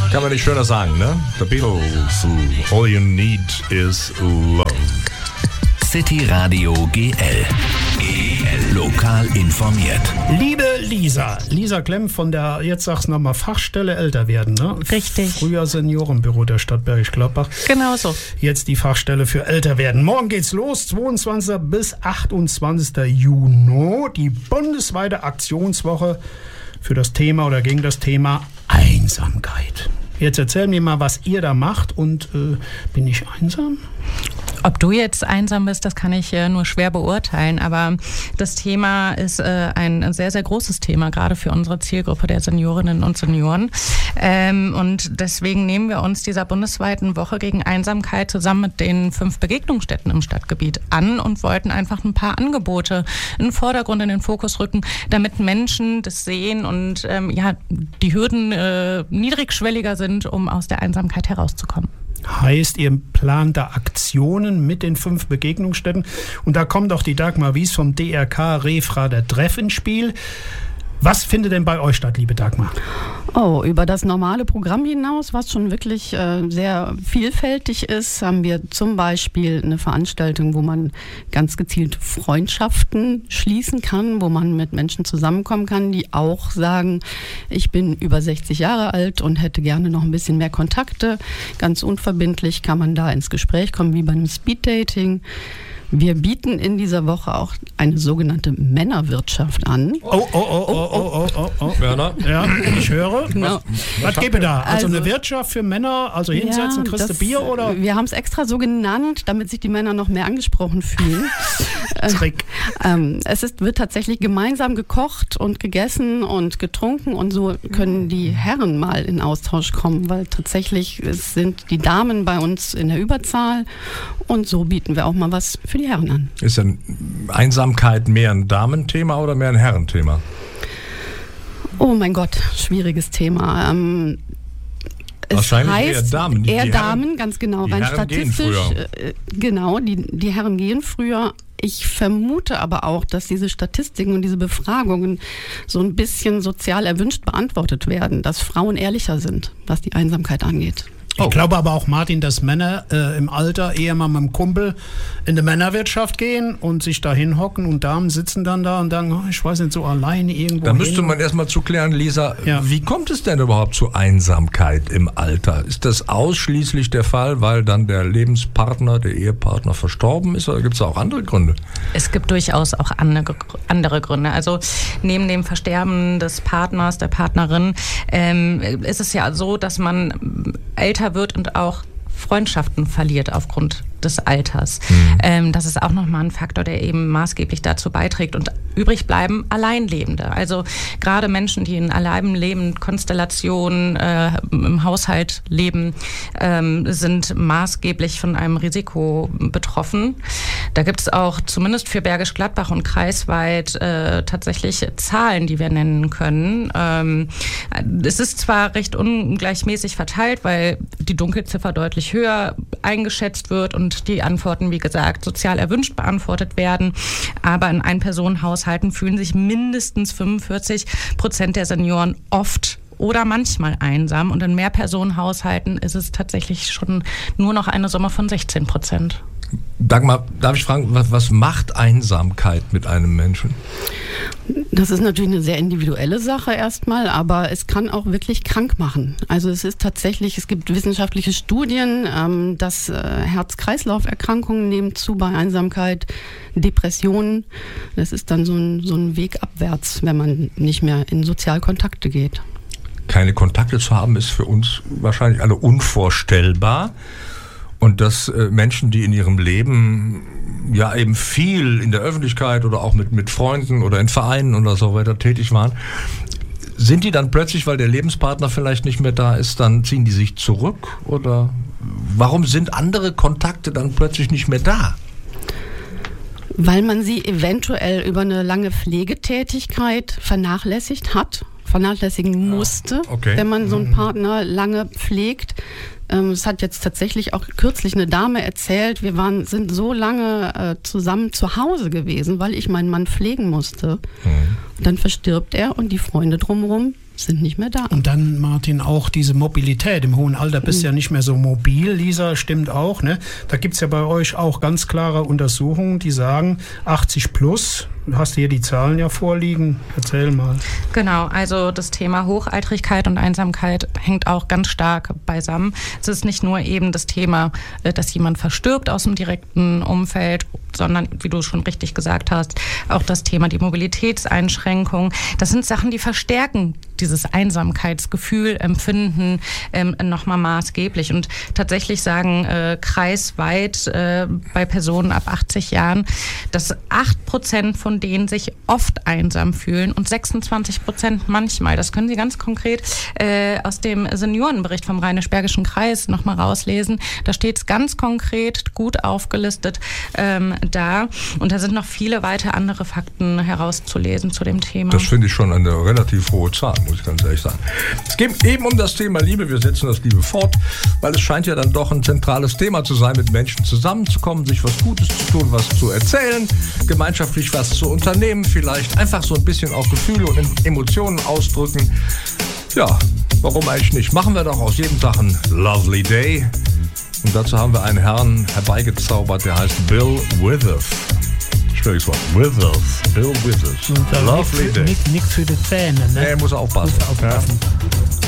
Kann man nicht schöner sagen, ne? The Beatles, all you need is love. City Radio GL. Lokal informiert. Liebe Lisa Klemm von der, jetzt sag's nochmal, Fachstelle älter werden, ne? Richtig. Früher Seniorenbüro der Stadt Bergisch Gladbach. Genau so. Jetzt die Fachstelle für älter werden. Morgen geht's los, 22. bis 28. Juni, die bundesweite Aktionswoche für das Thema oder gegen das Thema Einsamkeit. Jetzt erzähl mir mal, was ihr da macht und bin ich einsam? Ob du jetzt einsam bist, das kann ich nur schwer beurteilen, aber das Thema ist ein sehr, sehr großes Thema, gerade für unsere Zielgruppe der Seniorinnen und Senioren. Und deswegen nehmen wir uns dieser bundesweiten Woche gegen Einsamkeit zusammen mit den 5 Begegnungsstätten im Stadtgebiet an und wollten einfach ein paar Angebote in den Vordergrund, in den Fokus rücken, damit Menschen das sehen und die Hürden niedrigschwelliger sind, um aus der Einsamkeit herauszukommen. Heißt, ihr plant da Aktionen mit den 5 Begegnungsstätten. Und da kommt auch die Dagmar Wies vom DRK Refrader Treff ins Spiel. Was findet denn bei euch statt, liebe Dagmar? Oh, über das normale Programm hinaus, was schon wirklich sehr vielfältig ist, haben wir zum Beispiel eine Veranstaltung, wo man ganz gezielt Freundschaften schließen kann, wo man mit Menschen zusammenkommen kann, die auch sagen, ich bin über 60 Jahre alt und hätte gerne noch ein bisschen mehr Kontakte. Ganz unverbindlich kann man da ins Gespräch kommen, wie bei einem Speeddating. Wir bieten in dieser Woche auch eine sogenannte Männerwirtschaft an. Oh. Werner? Ja, ich höre. Genau. Was gäbe da? Also eine Wirtschaft für Männer, also hinsetzen, ja, kriegst du Bier oder? Wir haben es extra so genannt, damit sich die Männer noch mehr angesprochen fühlen. Trick. Wird tatsächlich gemeinsam gekocht und gegessen und getrunken und so können die Herren mal in Austausch kommen, weil tatsächlich sind die Damen bei uns in der Überzahl und so bieten wir auch mal was für die Herren an. Ist denn Einsamkeit mehr ein Damenthema oder mehr ein Herrenthema? Oh mein Gott, schwieriges Thema. Wahrscheinlich eher Damen. Damen, ganz genau. Die rein Herren statistisch. Gehen früher. Genau, die Herren gehen früher. Ich vermute aber auch, dass diese Statistiken und diese Befragungen so ein bisschen sozial erwünscht beantwortet werden, dass Frauen ehrlicher sind, was die Einsamkeit angeht. Ich glaube aber auch, Martin, dass Männer im Alter eher mal mit dem Kumpel in die Männerwirtschaft gehen und sich da hinhocken und Damen sitzen dann da und sagen, ich weiß nicht, so alleine irgendwo. Da müsste man erstmal zuklären, Lisa, ja. Wie kommt es denn überhaupt zu Einsamkeit im Alter? Ist das ausschließlich der Fall, weil dann der Lebenspartner, der Ehepartner verstorben ist, oder gibt es auch andere Gründe? Es gibt durchaus auch andere Gründe. Also neben dem Versterben des Partners, der Partnerin, ist es ja so, dass man älter wird und auch Freundschaften verliert aufgrund des Alters. Das ist auch nochmal ein Faktor, der eben maßgeblich dazu beiträgt. Und übrig bleiben Alleinlebende. Also gerade Menschen, die in Alleinleben-Konstellationen im Haushalt leben, sind maßgeblich von einem Risiko betroffen. Da gibt es auch zumindest für Bergisch Gladbach und kreisweit tatsächlich Zahlen, die wir nennen können. Es ist zwar recht ungleichmäßig verteilt, weil die Dunkelziffer deutlich höher eingeschätzt wird und die Antworten, wie gesagt, sozial erwünscht beantwortet werden. Aber in Ein-Personen-Haushalten fühlen sich mindestens 45% der Senioren oft oder manchmal einsam. Und in Mehrpersonenhaushalten ist es tatsächlich schon nur noch eine Summe von 16%. Dagmar, darf ich fragen, was macht Einsamkeit mit einem Menschen? Das ist natürlich eine sehr individuelle Sache erstmal, aber es kann auch wirklich krank machen. Also es gibt wissenschaftliche Studien, dass Herz-Kreislauf-Erkrankungen nehmen zu bei Einsamkeit, Depressionen. Das ist dann so ein Weg abwärts, wenn man nicht mehr in Sozialkontakte geht. Keine Kontakte zu haben, ist für uns wahrscheinlich alle unvorstellbar. Und dass Menschen, die in ihrem Leben ja eben viel in der Öffentlichkeit oder auch mit Freunden oder in Vereinen oder so weiter tätig waren, sind die dann plötzlich, weil der Lebenspartner vielleicht nicht mehr da ist, dann ziehen die sich zurück? Oder warum sind andere Kontakte dann plötzlich nicht mehr da? Weil man sie eventuell über eine lange Pflegetätigkeit vernachlässigen musste, wenn man so einen Partner lange pflegt. Es hat jetzt tatsächlich auch kürzlich eine Dame erzählt, wir sind so lange zusammen zu Hause gewesen, weil ich meinen Mann pflegen musste. Dann verstirbt er und die Freunde drumherum sind nicht mehr da. Und dann, Martin, auch diese Mobilität. Im hohen Alter bist du ja nicht mehr so mobil. Lisa, stimmt auch, ne? Da gibt es ja bei euch auch ganz klare Untersuchungen, die sagen, 80 plus, hast du hier die Zahlen ja vorliegen. Erzähl mal. Genau, also das Thema Hochaltrigkeit und Einsamkeit hängt auch ganz stark beisammen. Es ist nicht nur eben das Thema, dass jemand verstirbt aus dem direkten Umfeld, sondern, wie du schon richtig gesagt hast, auch das Thema die Mobilitätseinschränkung. Das sind Sachen, die verstärken dieses Einsamkeitsgefühl, Empfinden nochmal maßgeblich. Und tatsächlich sagen kreisweit bei Personen ab 80 Jahren, dass 8% von denen sich oft einsam fühlen und 26% manchmal. Das können Sie ganz konkret aus dem Seniorenbericht vom Rheinisch-Bergischen Kreis nochmal rauslesen. Da steht es ganz konkret, gut aufgelistet da. Und da sind noch viele weitere andere Fakten herauszulesen zu dem Thema. Das finde ich schon eine relativ hohe Zahl, muss ich ganz ehrlich sagen. Es geht eben um das Thema Liebe. Wir setzen das Liebe fort, weil es scheint ja dann doch ein zentrales Thema zu sein, mit Menschen zusammenzukommen, sich was Gutes zu tun, was zu erzählen, gemeinschaftlich was zu unternehmen, vielleicht einfach so ein bisschen auch Gefühle und Emotionen ausdrücken. Ja, warum eigentlich nicht? Machen wir doch aus jedem Tag einen Lovely Day. Und dazu haben wir einen Herrn herbeigezaubert, der heißt Bill Withers. Schwieriges Wort. Withers. Bill Withers. Lovely Day. Nichts für die Zähne, ne? Nee, muss aufpassen. Muss aufpassen. Ja.